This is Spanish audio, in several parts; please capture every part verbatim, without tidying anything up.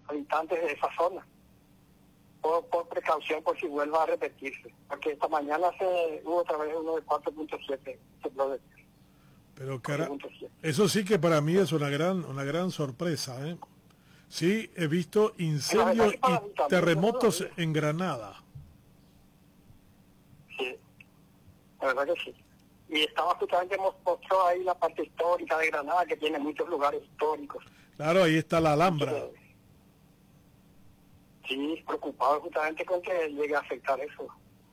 habitantes de esa zona, por, por precaución por si vuelva a repetirse, porque esta mañana se hubo otra vez uno de cuatro punto siete temblor de tierra. Pero cara, eso sí que para mí es una gran una gran sorpresa, ¿eh? Sí, he visto incendios y terremotos en Granada. Sí, la verdad que sí. Y estaba justamente, mostró ahí la parte histórica de Granada, que tiene muchos lugares históricos. Claro, ahí está la Alhambra. Que, sí, preocupado justamente con que llegue a afectar eso.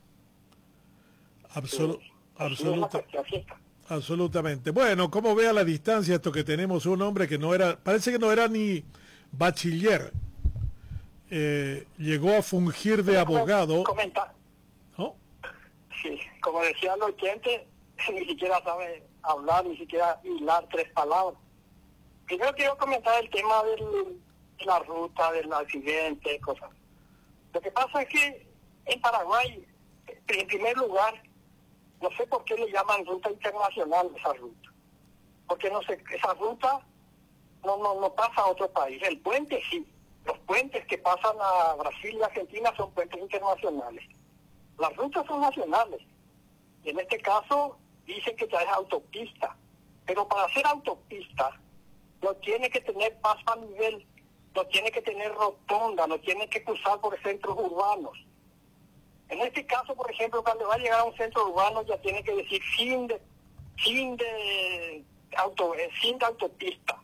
Absol sí, absoluta absolutamente. Bueno, como ve a la distancia esto que tenemos un hombre que no era, parece que no era ni bachiller, eh, llegó a fungir de abogado. Comentar. ¿No? Sí, como decía el oyente, ni siquiera sabe hablar, ni siquiera hilar tres palabras. Primero quiero comentar el tema del, de la ruta, del accidente, cosas. Lo que pasa es que en Paraguay, en primer lugar, no sé por qué le llaman ruta internacional esa ruta. Porque no sé, esa ruta no, no, no pasa a otro país. El puente sí. Los puentes que pasan a Brasil y Argentina son puentes internacionales. Las rutas son nacionales. Y en este caso dicen que ya es autopista. Pero para ser autopista no tiene que tener paso a nivel, no tiene que tener rotonda, no tiene que cruzar por centros urbanos. En este caso, por ejemplo, cuando va a llegar a un centro urbano ya tiene que decir fin de fin de auto eh, fin de autopista,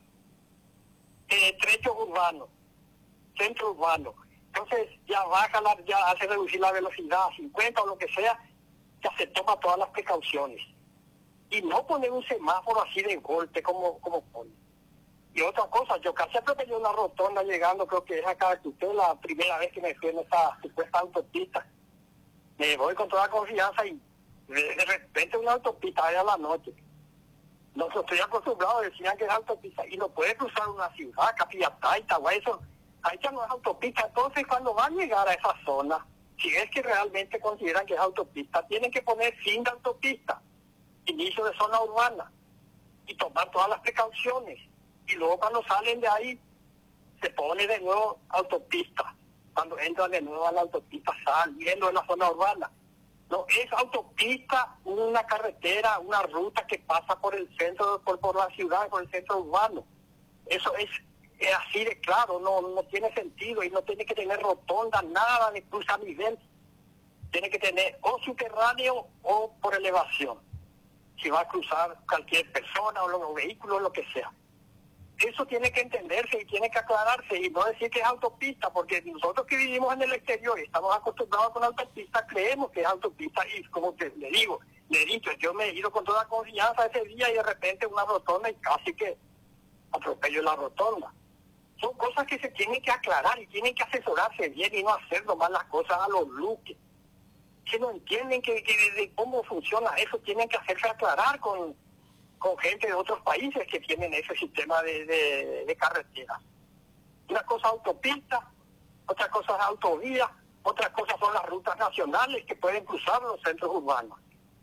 eh, trecho urbano, centro urbano. Entonces ya baja, la, ya hace reducir la velocidad a cincuenta o lo que sea, ya se toma todas las precauciones. Y no poner un semáforo así de golpe como, como pone. Y otra cosa, yo casi atropellé una rotonda llegando, creo que es acá de usted, la primera vez que me fui en esa supuesta autopista. Me voy con toda confianza y de, de repente una autopista allá a la noche. No estoy acostumbrado, decían que es autopista y no puede cruzar una ciudad, Capiatá, Itagüí, eso, ahí ya no es autopista. Entonces cuando van a llegar a esa zona, si es que realmente consideran que es autopista, tienen que poner fin de autopista, inicio de zona urbana y tomar todas las precauciones. Y luego cuando salen de ahí, se pone de nuevo autopista. Cuando entran de nuevo a la autopista, saliendo de la zona urbana. No, es autopista, una carretera, una ruta que pasa por el centro, por, por la ciudad, por el centro urbano. Eso es, es así de claro, no, no tiene sentido y no tiene que tener rotonda, nada de cruz a nivel. Tiene que tener o subterráneo o por elevación. Si va a cruzar cualquier persona o los vehículos, lo que sea. Eso tiene que entenderse y tiene que aclararse y no decir que es autopista, porque nosotros que vivimos en el exterior y estamos acostumbrados con autopista, creemos que es autopista y como te, le digo, le he dicho, yo me he ido con toda confianza ese día y de repente una rotonda y casi que atropello la rotonda. Son cosas que se tienen que aclarar y tienen que asesorarse bien y no hacer nomás las cosas a los luques. Si no entienden que, que de cómo funciona eso, tienen que hacerse aclarar con... con gente de otros países que tienen ese sistema de, de, de carretera. Una cosa autopista, otra cosa es autovía, otras cosas son las rutas nacionales que pueden cruzar los centros urbanos.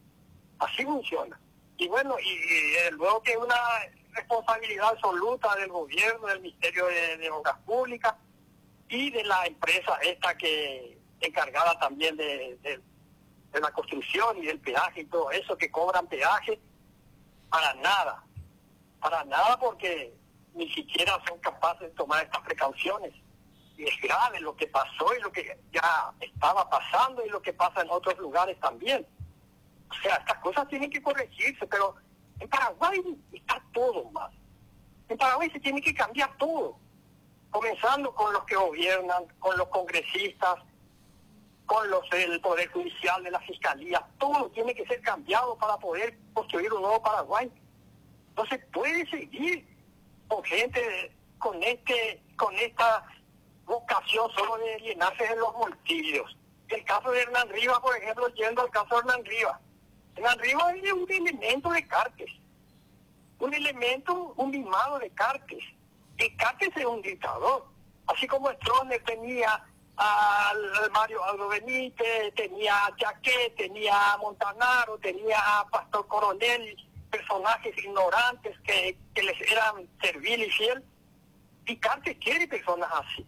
Así funciona. Y bueno, y, y eh, luego que es una responsabilidad absoluta del gobierno, del Ministerio de, de Obras Públicas y de la empresa esta que encargada también de, de, de la construcción y del peaje y todo eso, que cobran peaje. Para nada, para nada porque ni siquiera son capaces de tomar estas precauciones. Y es grave lo que pasó y lo que ya estaba pasando y lo que pasa en otros lugares también. O sea, estas cosas tienen que corregirse, pero en Paraguay está todo mal. En Paraguay se tiene que cambiar todo, comenzando con los que gobiernan, con los congresistas, con los del Poder Judicial, de la Fiscalía, todo tiene que ser cambiado para poder construir un nuevo Paraguay. No se puede seguir con gente con este con esta vocación solo de llenarse de los bolsillos. El caso de Hernán Rivas, por ejemplo, yendo al caso de Hernán Rivas. Hernán Rivas es un elemento de Cartes, un elemento, un mimado de Cartes. El Cartes es un dictador, así como Stroessner tenía al Mario Aldo Benítez, tenía a Chaquet, tenía a Montanaro, tenía a Pastor Coronel, personajes ignorantes que, que les eran servil y fiel. Y Cartes quiere personas así.